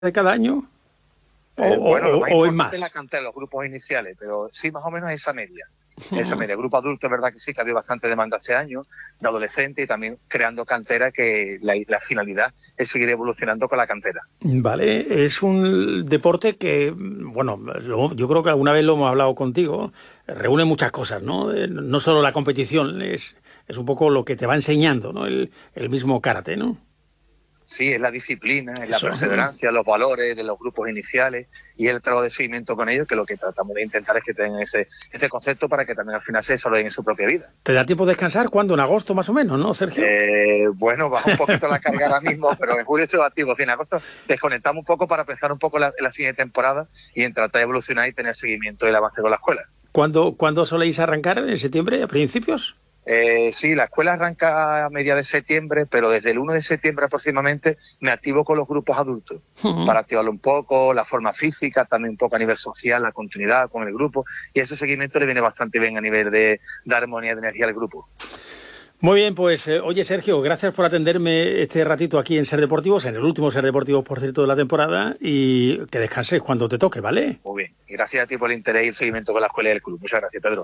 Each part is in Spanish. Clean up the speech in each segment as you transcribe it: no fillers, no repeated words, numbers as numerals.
de cada año? Bueno, lo más ¿O es importante más? es la cantera, los grupos iniciales, pero sí, más o menos esa media. Esa media. Grupo adulto, es verdad que sí, que ha habido bastante demanda este año, de adolescentes y también creando cantera, que la finalidad es seguir evolucionando con la cantera. Vale, es un deporte que, bueno, yo creo que alguna vez lo hemos hablado contigo, reúne muchas cosas, ¿no? No solo la competición, es un poco lo que te va enseñando, ¿no? El mismo karate, ¿no? Sí, es la disciplina, es la Eso. perseverancia, los valores de los grupos iniciales y el trabajo de seguimiento con ellos, que lo que tratamos de intentar es que tengan ese concepto para que también al final se desarrollen en su propia vida. ¿Te da tiempo de descansar? ¿Cuándo? ¿En agosto más o menos, no, Sergio? Bueno, baja un poquito la carga ahora mismo, pero en julio estoy activo. En agosto desconectamos un poco para pensar un poco en la siguiente temporada y en tratar de evolucionar y tener seguimiento del avance con la escuela. ¿Cuándo soléis arrancar? ¿En septiembre, a principios? Sí, la escuela arranca a mediados de septiembre, pero desde el 1 de septiembre aproximadamente me activo con los grupos adultos para activarlo un poco, la forma física, también un poco a nivel social, la continuidad con el grupo, y ese seguimiento le viene bastante bien a nivel de armonía de energía al grupo. Muy bien, pues oye Sergio, gracias por atenderme este ratito aquí en Ser Deportivos, en el último Ser Deportivos, por cierto, de la temporada, y que descanses cuando te toque, ¿vale? Muy bien, y gracias a ti por el interés y el seguimiento con la escuela y el club. Muchas gracias, Pedro.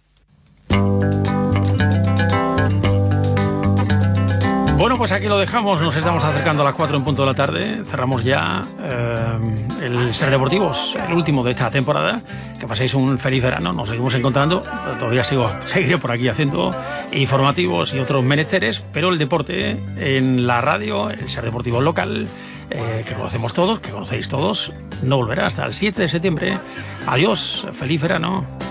Bueno, pues aquí lo dejamos, nos estamos acercando a las 4 en punto de la tarde, cerramos ya el Ser Deportivos, el último de esta temporada. Que paséis un feliz verano, nos seguimos encontrando, todavía seguiré por aquí haciendo informativos y otros menesteres, pero el deporte en la radio, el Ser Deportivos local, que conocemos todos, que conocéis todos, no volverá hasta el 7 de septiembre. Adiós, feliz verano.